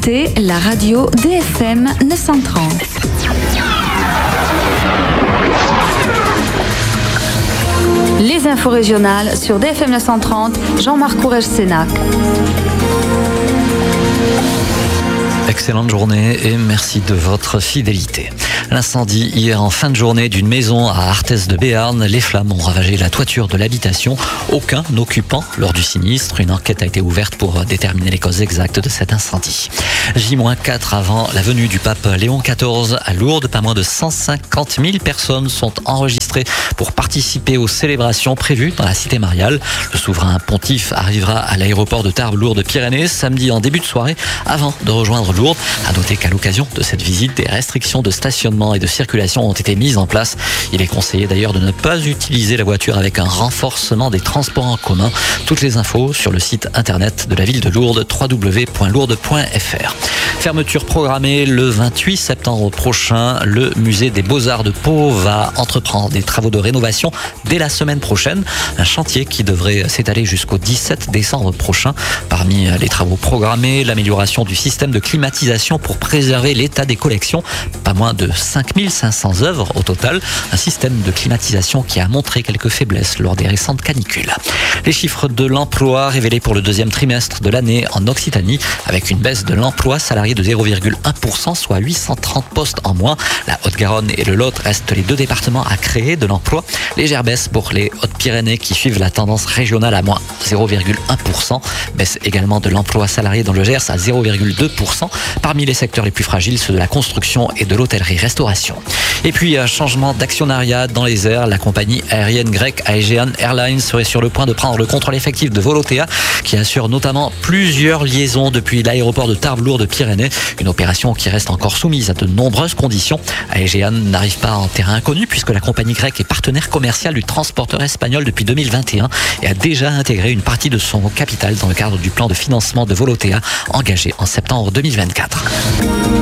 écoutez la radio DFM 930. Les infos régionales sur DFM 930, Jean-Marc Courrèges-Sénac. Excellente journée et merci de votre fidélité. L'incendie hier en fin de journée d'une maison à Arthès de Béarn. Les flammes ont ravagé la toiture de l'habitation. Aucun occupant lors du sinistre. Une enquête a été ouverte pour déterminer les causes exactes de cet incendie. J-4 avant la venue du pape Léon XIV à Lourdes. Pas moins de 150 000 personnes sont enregistrées pour participer aux célébrations prévues dans la cité mariale. Le souverain pontife arrivera à l'aéroport de Tarbes-Lourdes-Pyrénées samedi en début de soirée avant de rejoindre Lourdes. À noter qu'à l'occasion de cette visite, des restrictions de stationnement et de circulation ont été mises en place. Il est conseillé d'ailleurs de ne pas utiliser la voiture avec un renforcement des transports en commun. Toutes les infos sur le site internet de la ville de Lourdes, www.lourdes.fr. Fermeture programmée le 28 septembre prochain. Le musée des Beaux-Arts de Pau va entreprendre des travaux de rénovation dès la semaine prochaine. Un chantier qui devrait s'étaler jusqu'au 17 décembre prochain. Parmi les travaux programmés, l'amélioration du système de climatisation pour préserver l'état des collections. Pas moins de 5500 œuvres au total. Un système de climatisation qui a montré quelques faiblesses lors des récentes canicules. Les chiffres de l'emploi révélés pour le deuxième trimestre de l'année en Occitanie, avec une baisse de l'emploi salarié de 0,1%, soit 830 postes en moins. La Haute-Garonne et le Lot restent les deux départements à créer de l'emploi. Légère baisse pour les Hautes-Pyrénées qui suivent la tendance régionale à moins 0,1%. Baisse également de l'emploi salarié dans le Gers à 0,2%. Parmi les secteurs les plus fragiles, ceux de la construction et de l'hôtellerie-restauration. Et puis, un changement d'actionnariat dans les airs. La compagnie aérienne grecque Aegean Airlines serait sur le point de prendre le contrôle effectif de Volotea, qui assure notamment plusieurs liaisons depuis l'aéroport de Tarbes-Lourdes-Pyrénées. Une opération qui reste encore soumise à de nombreuses conditions. Aegean n'arrive pas en terrain inconnu puisque la compagnie grecque est partenaire commercial du transporteur espagnol depuis 2021 et a déjà intégré une partie de son capital dans le cadre du plan de financement de Volotea engagé en septembre 2024.